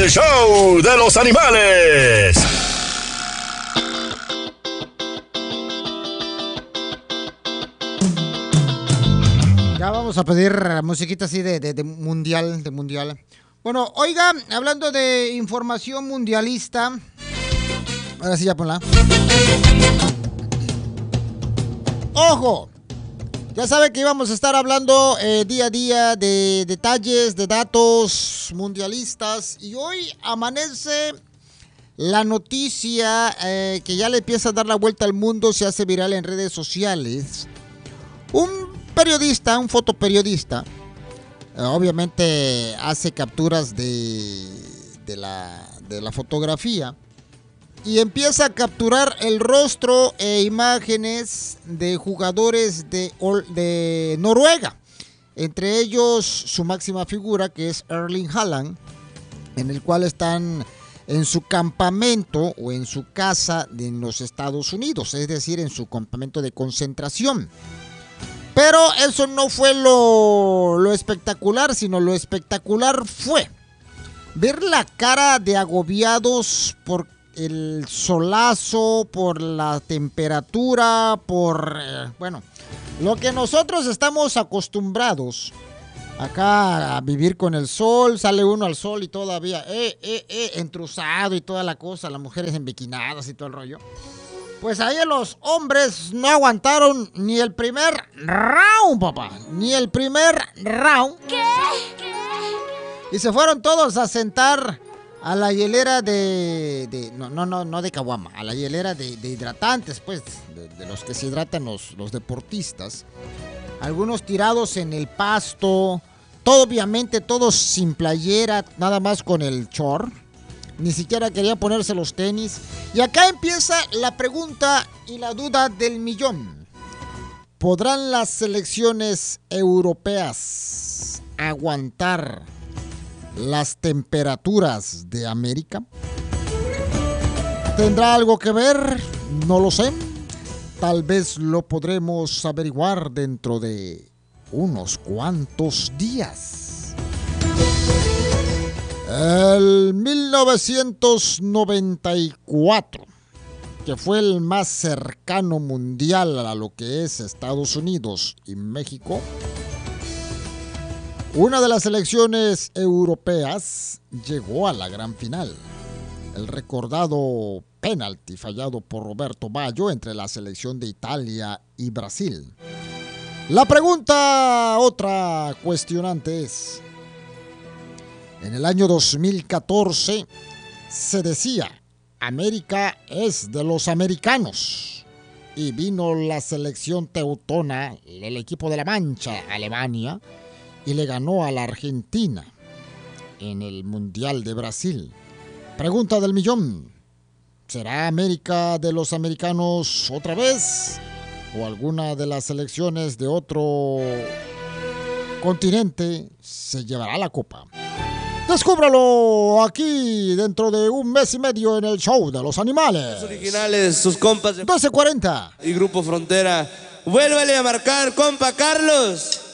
el show de los animales. Ya vamos a pedir musiquita así de mundial, de mundial. Bueno, oiga, hablando de información mundialista. Ahora sí, ya ponla. ¡Ojo! Ya sabe que íbamos a estar hablando día a día de detalles, de datos mundialistas. Y hoy amanece la noticia que ya le empieza a dar la vuelta al mundo, se hace viral en redes sociales. Un periodista, un fotoperiodista, obviamente hace capturas de la fotografía y empieza a capturar el rostro e imágenes de jugadores de Noruega. Entre ellos su máxima figura, que es Erling Haaland, en el cual están en su campamento o en su casa en los Estados Unidos, es decir, en su campamento de concentración. Pero eso no fue lo espectacular, sino lo espectacular fue ver la cara de agobiados por el solazo, por la temperatura, por, lo que nosotros estamos acostumbrados acá a vivir con el sol. Sale uno al sol y todavía entruzado y toda la cosa, las mujeres embiquinadas y todo el rollo. Pues ahí los hombres no aguantaron ni el primer round, papá. Ni el primer round. ¿Qué? Y se fueron todos a sentar a la hielera no de caguama, a la hielera de hidratantes, pues, de los que se hidratan los deportistas. Algunos tirados en el pasto, obviamente todos sin playera, nada más con el short. Ni siquiera quería ponerse los tenis. Y acá empieza la pregunta y la duda del millón. ¿Podrán las selecciones europeas aguantar las temperaturas de América? ¿Tendrá algo que ver? No lo sé. Tal vez lo podremos averiguar dentro de unos cuantos días. El 1994, que fue el más cercano mundial a lo que es Estados Unidos y México, una de las selecciones europeas llegó a la gran final. El recordado penalti fallado por Roberto Baggio entre la selección de Italia y Brasil. La pregunta, otra cuestionante es: en el año 2014 se decía, América es de los americanos. Y vino la selección teutona, el equipo de la Mancha, Alemania, y le ganó a la Argentina en el Mundial de Brasil. Pregunta del millón: ¿será América de los americanos otra vez? ¿O alguna de las selecciones de otro continente se llevará la copa? Descúbralo aquí dentro de un mes y medio en el show de los animales. Los originales, sus compas de 12:40 y Grupo Frontera. Vuélvale a marcar, compa Carlos.